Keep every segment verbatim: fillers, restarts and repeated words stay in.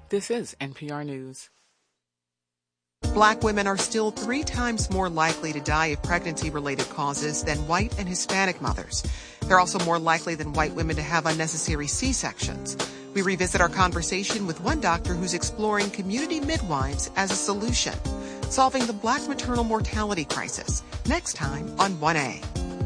This is N P R News. Black women are still three times more likely to die of pregnancy-related causes than white and Hispanic mothers. They're also more likely than white women to have unnecessary C-sections. We revisit our conversation with one doctor who's exploring community midwives as a solution, solving the black maternal mortality crisis. Next time on one A.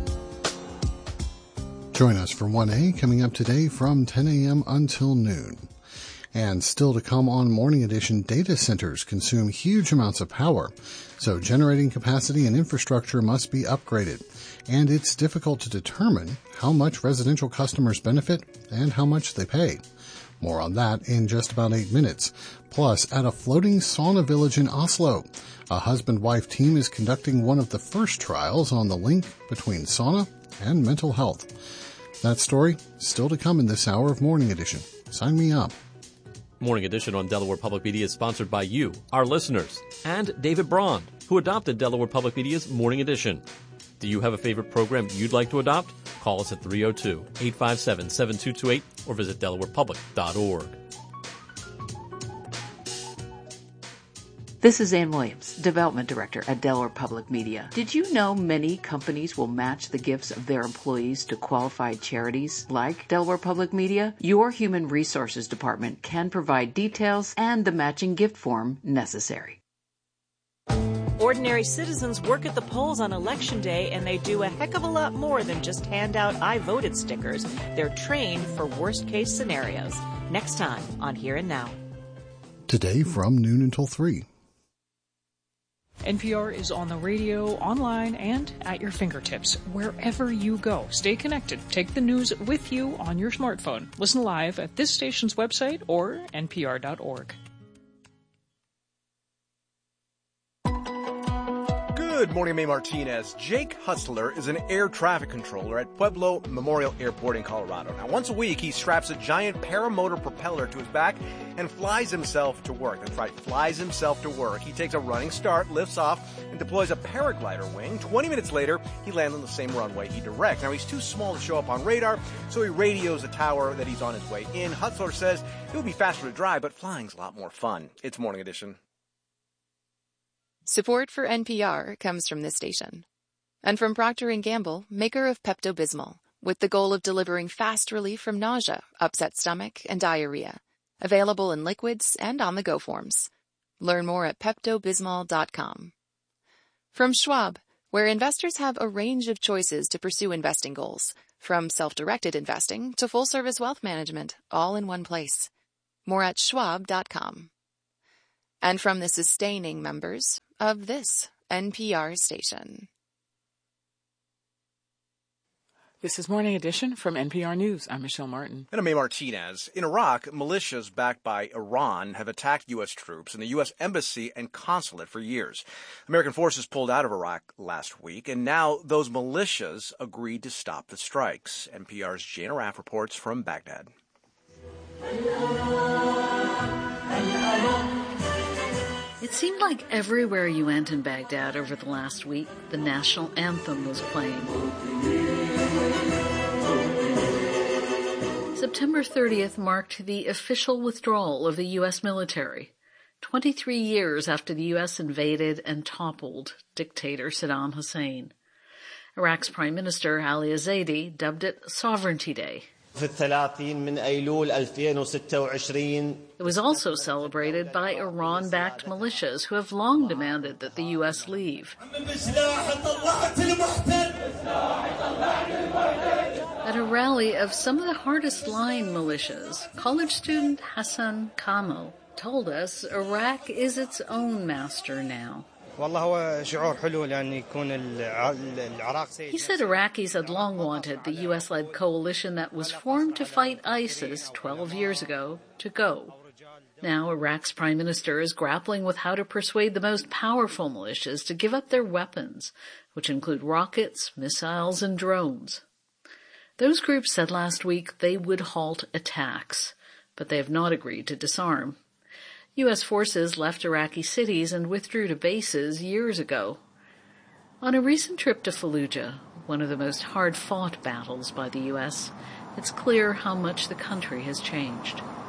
Join us for one A coming up today from ten a.m. until noon. And still to come on Morning Edition, data centers consume huge amounts of power, so generating capacity and infrastructure must be upgraded. And it's difficult to determine how much residential customers benefit and how much they pay. More on that in just about eight minutes. Plus, at a floating sauna village in Oslo, a husband-wife team is conducting one of the first trials on the link between sauna and mental health. That story still to come in this hour of Morning Edition. Sign me up. Morning Edition on Delaware Public Media is sponsored by you, our listeners, and David Braun, who adopted Delaware Public Media's Morning Edition. Do you have a favorite program you'd like to adopt? Call us at three oh two, eight five seven, seven two two eight or visit delaware public dot org. This is Ann Williams, Development Director at Delaware Public Media. Did you know many companies will match the gifts of their employees to qualified charities like Delaware Public Media? Your Human Resources Department can provide details and the matching gift form necessary. Ordinary citizens work at the polls on Election Day, and they do a heck of a lot more than just hand out I voted stickers. They're trained for worst-case scenarios. Next time on Here and Now. Today from noon until three. N P R is on the radio, online, and at your fingertips, wherever you go. Stay connected. Take the news with you on your smartphone. Listen live at this station's website or N P R dot org. Good morning, May Martinez. Jake Hustler is an air traffic controller at Pueblo Memorial Airport in Colorado. Now, once a week, he straps a giant paramotor propeller to his back and flies himself to work. That's right, flies himself to work. He takes a running start, lifts off, and deploys a paraglider wing. twenty minutes later, he lands on the same runway he directs. Now, he's too small to show up on radar, so he radios the tower that he's on his way in. Hustler says it would be faster to drive, but flying's a lot more fun. It's Morning Edition. Support for N P R comes from this station. And from Procter and Gamble, maker of Pepto-Bismol, with the goal of delivering fast relief from nausea, upset stomach, and diarrhea. Available in liquids and on-the-go forms. Learn more at Pepto Bismol dot com. From Schwab, where investors have a range of choices to pursue investing goals, from self-directed investing to full-service wealth management, all in one place. More at schwab dot com. And from the sustaining members of this N P R station. This is Morning Edition from N P R News. I'm Michelle Martin. And I'm May Martinez. In Iraq, militias backed by Iran have attacked U S troops and the U S embassy and consulate for years. American forces pulled out of Iraq last week, and now those militias agreed to stop the strikes. N P R's Jana Raff reports from Baghdad. It seemed like everywhere you went in Baghdad over the last week, the national anthem was playing. September thirtieth marked the official withdrawal of the U S military, twenty-three years after the U S invaded and toppled dictator Saddam Hussein. Iraq's Prime Minister Ali Zaidi dubbed it Sovereignty Day. It was also celebrated by Iran-backed militias who have long demanded that the U S leave. At a rally of some of the hardest-line militias, college student Hassan Kamal told us Iraq is its own master now. He said Iraqis had long wanted the U S-led coalition that was formed to fight ISIS twelve years ago to go. Now Iraq's prime minister is grappling with how to persuade the most powerful militias to give up their weapons, which include rockets, missiles, and drones. Those groups said last week they would halt attacks, but they have not agreed to disarm. U S forces left Iraqi cities and withdrew to bases years ago. On a recent trip to Fallujah, one of the most hard-fought battles by the U S, it's clear how much the country has changed.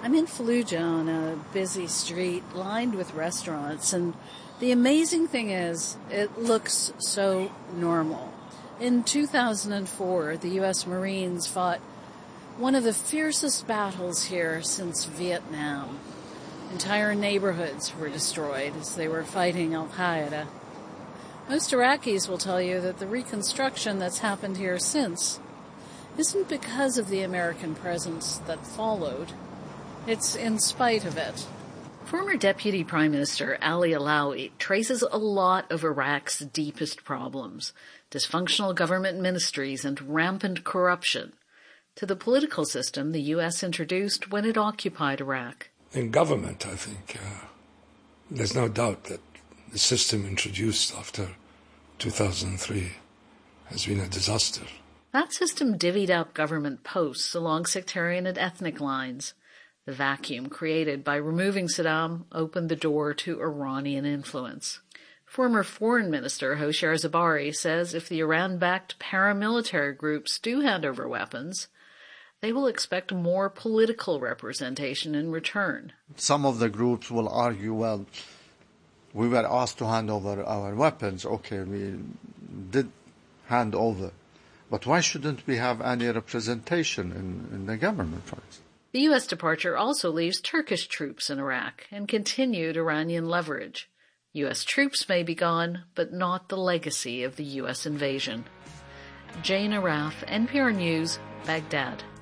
I'm in Fallujah on a busy street lined with restaurants, and the amazing thing is it looks so normal. In two thousand four, the U S Marines fought one of the fiercest battles here since Vietnam. Entire neighborhoods were destroyed as they were fighting Al-Qaeda. Most Iraqis will tell you that the reconstruction that's happened here since isn't because of the American presence that followed. It's in spite of it. Former Deputy Prime Minister Ali Alawi traces a lot of Iraq's deepest problems, dysfunctional government ministries and rampant corruption, to the political system the U S introduced when it occupied Iraq. In government, I think, uh, there's no doubt that the system introduced after two thousand three has been a disaster. That system divvied up government posts along sectarian and ethnic lines. The vacuum created by removing Saddam opened the door to Iranian influence. Former Foreign Minister Hoshyar Zebari says if the Iran-backed paramilitary groups do hand over weapons, they will expect more political representation in return. Some of the groups will argue, well, we were asked to hand over our weapons. Okay, we did hand over. But why shouldn't we have any representation in, in the government, for instance? The U S departure also leaves Turkish troops in Iraq and continued Iranian leverage. U S troops may be gone, but not the legacy of the U S invasion. Jane Arraf, N P R News, Baghdad.